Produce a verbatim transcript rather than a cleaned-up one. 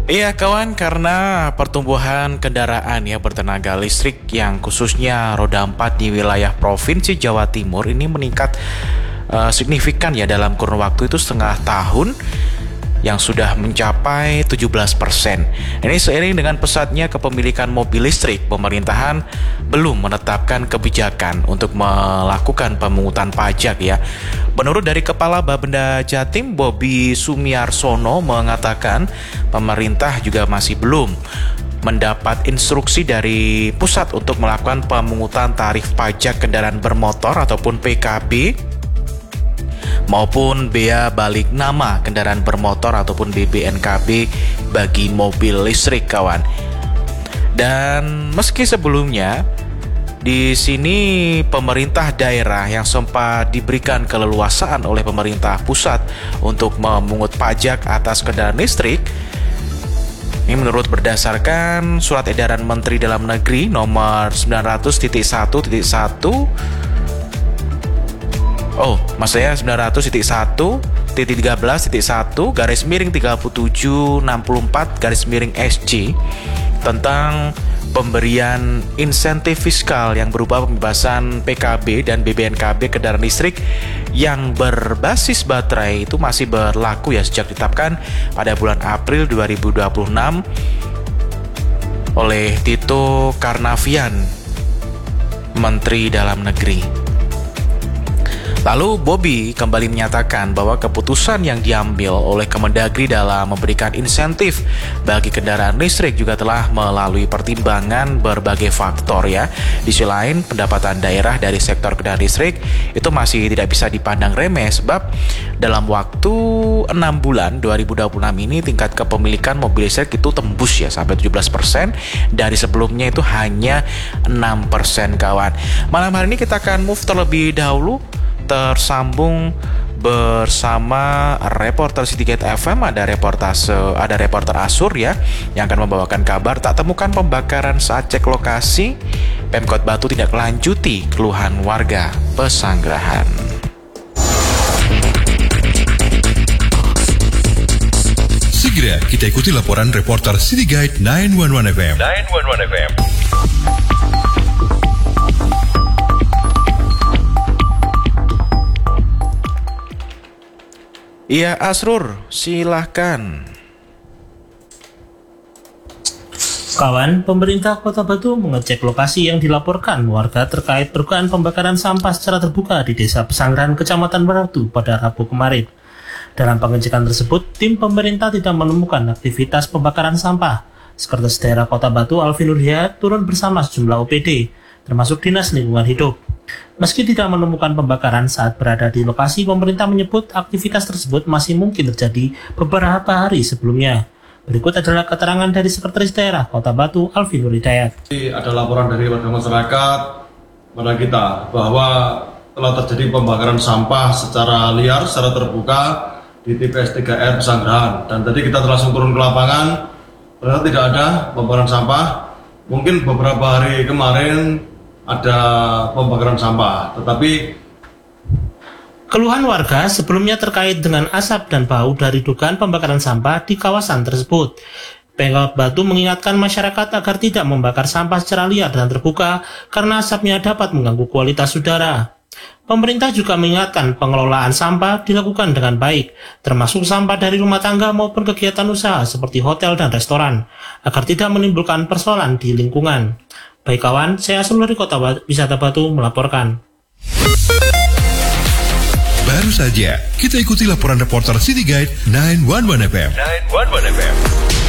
Iya kawan, karena pertumbuhan kendaraan ya bertenaga listrik yang khususnya roda empat di wilayah Provinsi Jawa Timur ini meningkat uh, signifikan ya dalam kurun waktu itu setengah tahun yang sudah mencapai tujuh belas persen. Ini seiring dengan pesatnya kepemilikan mobil listrik, pemerintahan belum menetapkan kebijakan untuk melakukan pemungutan pajak ya. Menurut dari Kepala Bapenda Jatim Bobi Sumiarsono mengatakan pemerintah juga masih belum mendapat instruksi dari pusat untuk melakukan pemungutan tarif pajak kendaraan bermotor ataupun P K B maupun bea balik nama kendaraan bermotor ataupun B B N K B bagi mobil listrik kawan. Dan meski sebelumnya di sini pemerintah daerah yang sempat diberikan keleluasaan oleh pemerintah pusat untuk memungut pajak atas kendaraan listrik, ini menurut berdasarkan surat edaran Menteri Dalam Negeri nomor sembilan ratus titik satu titik satu Oh, maksudnya sembilan ratus titik satu titik tiga belas titik satu garis miring tiga tujuh enam empat garis miring S C tentang pemberian insentif fiskal yang berupa pembebasan P K B dan B B N K B kendaraan listrik yang berbasis baterai itu masih berlaku ya sejak ditetapkan pada bulan April dua ribu dua puluh enam oleh Tito Karnavian, Menteri Dalam Negeri. Lalu Bobi kembali menyatakan bahwa keputusan yang diambil oleh Kemendagri dalam memberikan insentif bagi kendaraan listrik juga telah melalui pertimbangan berbagai faktor ya. Di sisi lain, pendapatan daerah dari sektor kendaraan listrik itu masih tidak bisa dipandang remeh sebab dalam waktu enam bulan dua ribu dua puluh enam ini tingkat kepemilikan mobil listrik itu tembus ya sampai tujuh belas persen dari sebelumnya itu hanya enam persen kawan. Malam hari ini kita akan move terlebih dahulu tersambung bersama reporter Citygate F M, ada reportase ada reporter Asur ya yang akan membawakan kabar tak temukan pembakaran saat cek lokasi. Pemkot Batu tidak melanjuti keluhan warga Pesanggerahan. Segera kita ikuti laporan reporter Citygate sembilan satu satu F M. sembilan satu satu F M. Iya, Asrur, silahkan. Kawan, pemerintah Kota Batu mengecek lokasi yang dilaporkan warga terkait dugaan pembakaran sampah secara terbuka di Desa Pesanggerahan, Kecamatan Batu pada Rabu kemarin. Dalam pengecekan tersebut, tim pemerintah tidak menemukan aktivitas pembakaran sampah. Sekretaris Daerah Kota Batu Alfi Nurhidayat turun bersama sejumlah O P D, termasuk Dinas Lingkungan Hidup. Meski tidak menemukan pembakaran saat berada di lokasi, pemerintah menyebut aktivitas tersebut masih mungkin terjadi beberapa hari sebelumnya. Berikut adalah keterangan dari Sekretaris Daerah Kota Batu Alfi Nurhidayat. Ada laporan dari warga masyarakat pada kita bahwa telah terjadi pembakaran sampah secara liar, secara terbuka di T P S tiga R Pesanggerahan. Dan tadi kita langsung turun ke lapangan, ternyata tidak ada pembakaran sampah. Mungkin beberapa hari kemarin ada pembakaran sampah, tetapi keluhan warga sebelumnya terkait dengan asap dan bau dari dugaan pembakaran sampah di kawasan tersebut. Pemkot Batu mengingatkan masyarakat agar tidak membakar sampah secara liar dan terbuka karena asapnya dapat mengganggu kualitas udara. Pemerintah juga mengingatkan pengelolaan sampah dilakukan dengan baik, termasuk sampah dari rumah tangga maupun kegiatan usaha seperti hotel dan restoran, agar tidak menimbulkan persoalan di lingkungan. Baik kawan, saya Asul dari Kota Wisata Batu melaporkan. Baru saja kita ikuti laporan reporter Citygate sembilan satu satu F M. sembilan satu satu F M.